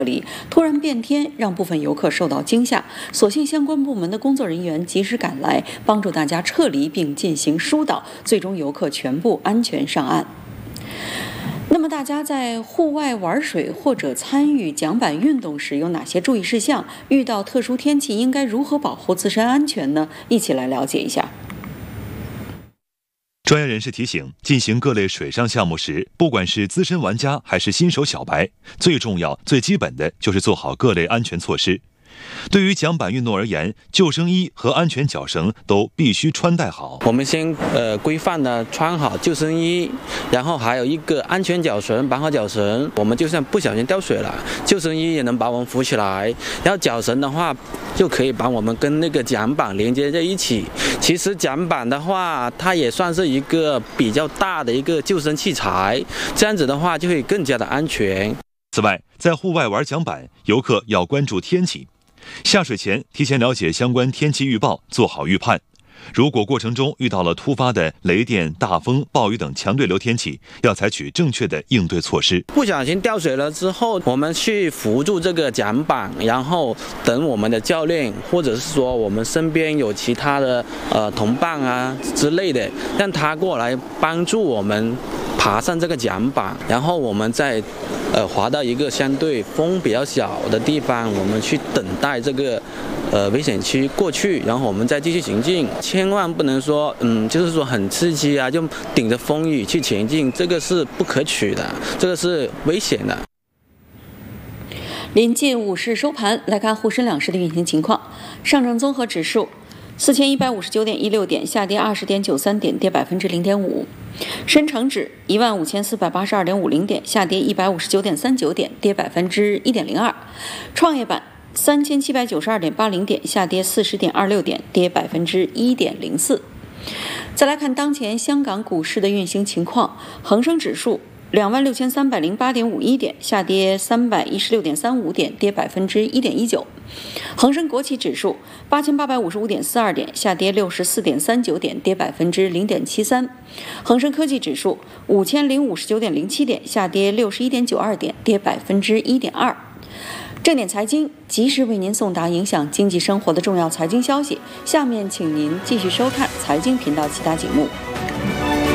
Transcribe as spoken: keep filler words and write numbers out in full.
里突然变天，让部分游客受到惊吓，所幸相关部门的工作人员及时赶来，帮助大家撤离并进行疏导，最终游客全部安全上岸。那么大家在户外玩水或者参与桨板运动时有哪些注意事项？遇到特殊天气应该如何保护自身安全呢？一起来了解一下。 专业人士提醒，进行各类水上项目时，不管是资深玩家还是新手小白，最重要、最基本的就是做好各类安全措施。对于桨板运动而言，救生衣和安全脚绳都必须穿戴好。 我们先呃规范的穿好救生衣，然后还有一个安全脚绳，绑好脚绳。我们就算不小心掉水了，救生衣也能把我们扶起来。然后脚绳的话，就可以把我们跟那个桨板连接在一起。其实桨板的话，它也算是一个比较大的一个救生器材，这样子的话就会更加的安全。 此外，在户外玩桨板，游客要关注天气。下水前提前了解相关天气预报，做好预判。如果过程中遇到了突发的雷电、大风、暴雨等强对流天气，要采取正确的应对措施。 不小心掉水了之后，我们去扶住这个桨板，然后等我们的教练，或者是说我们身边有其他的呃同伴啊之类的，让他过来帮助我们爬上这个桨板，然后我们再呃滑到一个相对风比较小的地方，我们去等待这个呃危险区过去，然后我们再继续行进。千万不能说嗯就是说很刺激啊，就顶着风雨去前进，这个是不可取的，这个是危险的。 临近午市收盘，来看沪深两市的运行情况。上证综合指数四千一百五十九点一六点，下跌二十点九三点，跌百分之零点五。深成指一万五千四百八十二点五零点，下跌一百五十九点三九点，跌百分之一点零二。创业板三千七百九十二点八零点，下跌四十点二六点，跌百分之一点零四。再来看当前香港股市的运行情况，恒生指数两万六千三百零八点五一点，下跌三百一十六点三五点，跌百分之一点一九。恒生国企指数八千八百五十五点四二点，下跌六十四点三九点，跌百分之零点七三。恒生科技指数五千零五十九点零七点，下跌六十一点九二点，跌百分之一点二。正点财经及时为您送达影响经济生活的重要财经消息。下面请您继续收看财经频道其他节目。